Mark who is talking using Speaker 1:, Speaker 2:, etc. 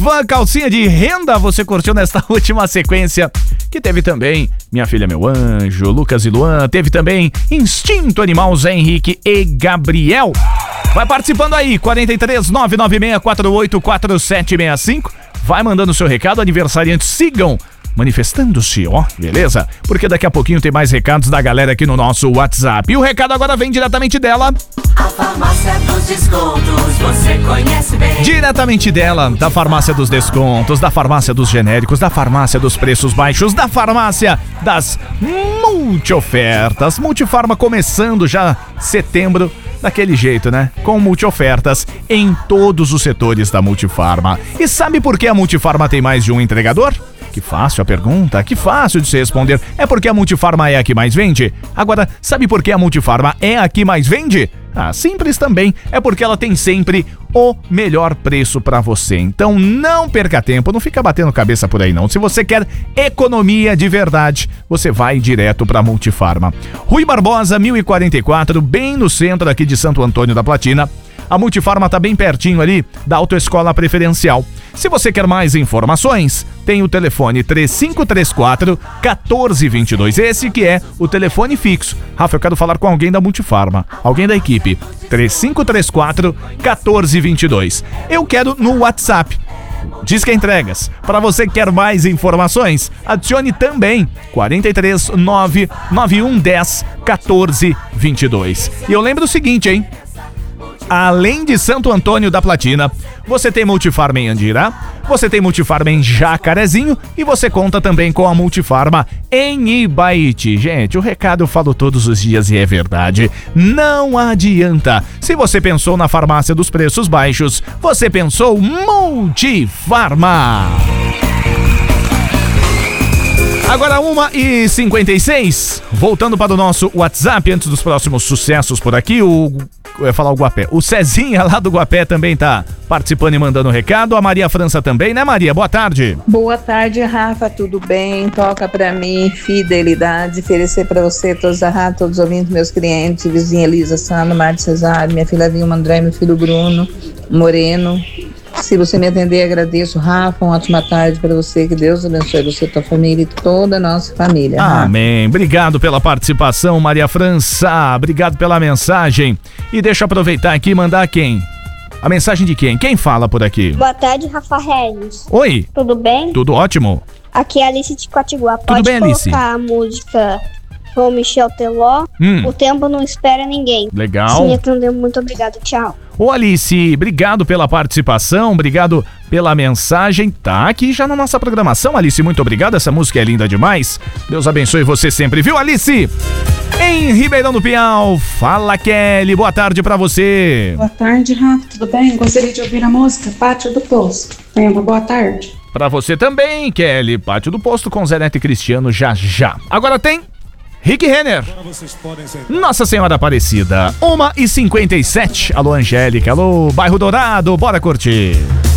Speaker 1: Calcinha de renda, você curtiu nesta última sequência, que teve também Minha Filha Meu Anjo, Lucas e Luan, teve também Instinto Animal, Zé Henrique e Gabriel. Vai participando aí, 43 996 48 4765. Vai mandando seu recado, aniversariantes, sigam manifestando-se, ó, beleza? Porque daqui a pouquinho tem mais recados da galera aqui no nosso WhatsApp. E o recado agora vem diretamente dela.
Speaker 2: A Farmácia dos Descontos, você conhece bem.
Speaker 1: Diretamente dela, da Farmácia dos Descontos, da Farmácia dos Genéricos, da Farmácia dos Preços Baixos, da Farmácia das Multiofertas. Multifarma começando já setembro, daquele jeito, né? Com multiofertas em todos os setores da Multifarma. E sabe por que a Multifarma tem mais de um entregador? Que fácil a pergunta, que fácil de se responder. É porque a Multifarma é a que mais vende? Agora, sabe por que a Multifarma é a que mais vende? Ah, simples também, é porque ela tem sempre o melhor preço pra você. Então não perca tempo, não fica batendo cabeça por aí não. Se você quer economia de verdade, você vai direto pra Multifarma. Rui Barbosa, 1044, bem no centro aqui de Santo Antônio da Platina. A Multifarma tá bem pertinho ali da Autoescola Preferencial. Se você quer mais informações, tem o telefone 3534-1422. Esse que é o telefone fixo. Rafa, eu quero falar com alguém da Multifarma, alguém da equipe. 3534-1422. Eu quero no WhatsApp. Disque Entregas. Para você que quer mais informações, adicione também 43 99110 1422. E eu lembro o seguinte, hein? Além de Santo Antônio da Platina, você tem Multifarma em Andirá, você tem Multifarma em Jacarezinho e você conta também com a Multifarma em Ibaiti. Gente, o recado eu falo todos os dias e é verdade. Não adianta. Se você pensou na farmácia dos preços baixos, você pensou Multifarma. Agora 1h56, voltando para o nosso WhatsApp, antes dos próximos sucessos por aqui, eu ia falar o Guapé. O Cezinha lá do Guapé também tá participando e mandando recado. A Maria França também, né, Maria? Boa tarde.
Speaker 3: Boa tarde, Rafa, tudo bem? Toca pra mim, fidelidade, oferecer pra você, todos os ouvintes, meus clientes, vizinha Elisa Sano, Marte Cesário, minha filha Vilma André, meu filho Bruno Moreno. Se você me atender, agradeço, Rafa. Uma ótima tarde para você. Que Deus abençoe você, tua família e toda a nossa família. Rafa.
Speaker 1: Amém. Obrigado pela participação, Maria França. Obrigado pela mensagem. E deixa eu aproveitar aqui e mandar quem? A mensagem de quem? Quem fala por aqui?
Speaker 4: Boa tarde, Rafa Regis.
Speaker 1: Oi.
Speaker 4: Tudo bem?
Speaker 1: Tudo ótimo.
Speaker 4: Aqui é a Alice de Quatiguá.
Speaker 1: Tudo bem, Alice?
Speaker 4: Pode colocar a música com Michel Teló. O tempo não espera ninguém.
Speaker 1: Legal.
Speaker 4: Sim, atendeu. Muito obrigado. Tchau.
Speaker 1: Ô Alice, obrigado pela participação, obrigado pela mensagem. Tá aqui já na nossa programação, Alice, muito obrigado. Essa música é linda demais. Deus abençoe você sempre, viu, Alice? Em Ribeirão do Pinhal, fala, Kelly, boa tarde pra você.
Speaker 5: Boa tarde, Rafa, tudo bem? Gostaria de ouvir a música Pátio do Posto. Tenha uma boa tarde.
Speaker 1: Pra você também, Kelly, Pátio do Posto com Zé Neto e Cristiano já já. Agora tem Rick Renner, Nossa Senhora Aparecida, 1h57. Alô, Angélica, alô, Bairro Dourado, bora curtir.